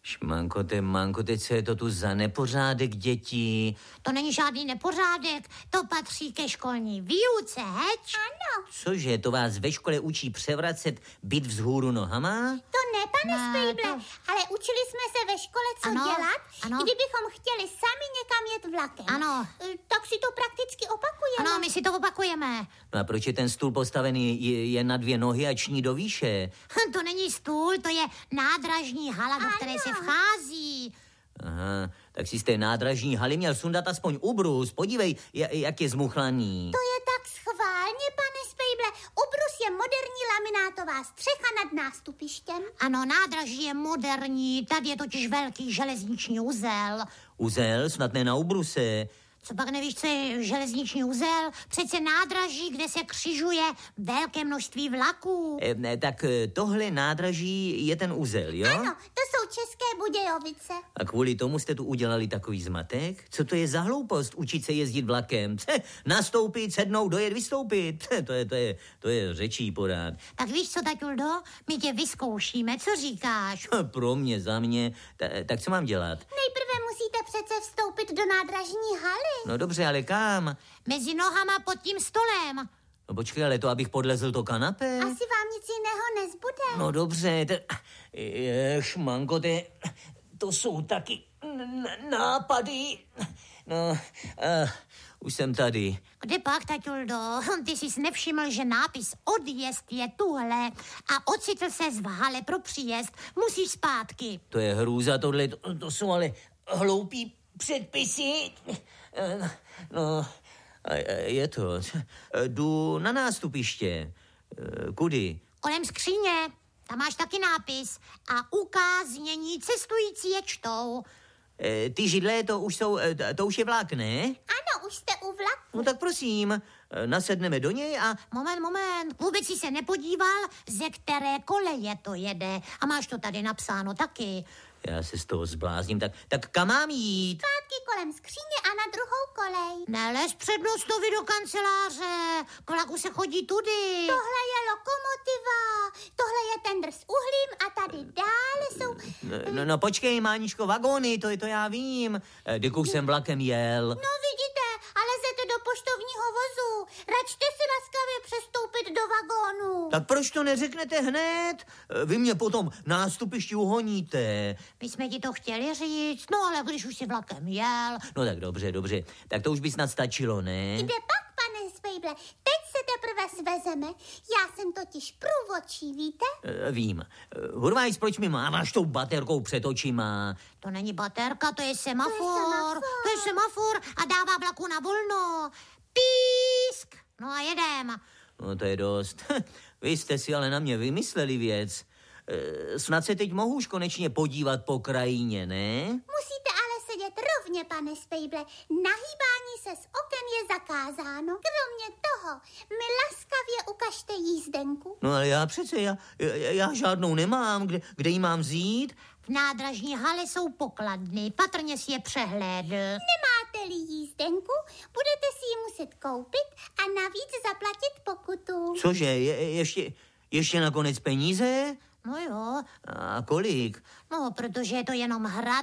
Manko, co je to tu za nepořádek, děti? To není žádný nepořádek, to patří ke školní výuce, heč? Ano. Cože, to vás ve škole učí převracet byt vzhůru nohama? To ne, pane Spejble, ale učili jsme se ve škole, co dělat, kdybychom chtěli sami někam jet vlakem. Ano. Tak si to prakticky opakujeme. Ano, my si to opakujeme. No a proč je ten stůl postavený je na 2 nohy a ční do výše? To není stůl, to je nádražní hala, do které se vchází. Aha, tak si z té nádražní haly měl sundat aspoň ubrus. Podívej, jak je zmuchlaný. To je tak schválně, pane Spejble. Ubrus je moderní laminátová střecha nad nástupištěm. Ano, nádraží je moderní, tady je totiž velký železniční uzel. Uzel? Snad ne na ubruse. Co pak nevíš, co je železniční uzel? Přece nádraží, kde se křižuje velké množství vlaků. Tak tohle nádraží je ten uzel, jo? Ano, to jsou České Budějovice. A kvůli tomu jste tu udělali takový zmatek? Co to je za hloupost učit se jezdit vlakem? Nastoupit, sednout, dojet, vystoupit. To je řečí porád. Tak víš co, taťuldo? My tě vyzkoušíme, co říkáš? Pro mě, za mě. Tak co mám dělat? Nejprve musíte přece vstoupit do nádražní haly. No dobře, ale kam? Mezi nohama pod tím stolem. No počkej, ale to, abych podlezl to kanapé? Asi vám nic jiného nezbude. No dobře, Manko, to jsou taky nápady. No, už jsem tady. Kde pak, taťuldo? Ty jsi nevšiml, že nápis odjezd je tuhle a ocitl se v hale pro příjezd. Musíš zpátky. To je hrůza, tohle, to jsou ale hloupí předpisy. No, je to. Jdu na nástupiště. Kudy? Kolem skříně. Tam máš taky nápis. A ukáznění cestující je čtou. Ty židle, to už je vlak, ne? Ano, už jste u vlaku. No tak prosím, nasedneme do něj a... Moment. Vůbec jsi se nepodíval, ze které koleje to jede. A máš to tady napsáno taky. Já se z toho zblázním, tak kam mám jít? Zpátky kolem skříně a na druhou kolej. Nelez přednostovi do kanceláře. K vlaku se chodí tudy. Tohle je lokomotiva. Tohle je tendr s uhlím a tady dále jsou... No počkej, Máničko, vagóny, to já vím. Když už jsem vlakem jel. No vidíte, ale lezete do poštovního vozu. Račte si laskavě přestoupit do vagónu. Tak proč to neřeknete hned? Vy mě potom nástupišti uhoníte. My jsme ti to chtěli říct, no ale když už si vlakem jel. No tak dobře. Tak to už by snad stačilo, ne? Kde pak, pane Spejble? Teď se teprve svezeme. Já jsem totiž průvodčí, víte? Vím. Hurvajs, proč mi máváš tou baterkou před očima? To není baterka, to je semafor. To je semafor a dává vlaku na volno. Písk! No a jedem. No to je dost. Vy jste si ale na mě vymysleli věc. Snad se teď mohu už konečně podívat po krajině, ne? Musíte ale sedět rovně, pane Spejble. Nahýbání se z oken je zakázáno. Kromě toho, mi laskavě ukažte jízdenku. No ale já žádnou nemám. Kde ji mám vzít? V nádražní hale jsou pokladny, patrně si je přehlédl. Nemáte-li jízdenku, budete si ji muset koupit a navíc zaplatit pokutu. Cože, ještě nakonec peníze? No jo. A kolik? No, protože je to jenom hra.